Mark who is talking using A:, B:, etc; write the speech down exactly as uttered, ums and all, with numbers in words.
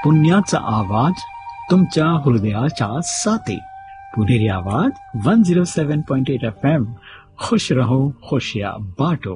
A: पुण्याचा आवाज तुमच्या हृदयाच्या साथी. पुणेरी आवाज वन झिरो सेवन पॉइंट एट एफ एम. खुश रहो खुशियां बांटो.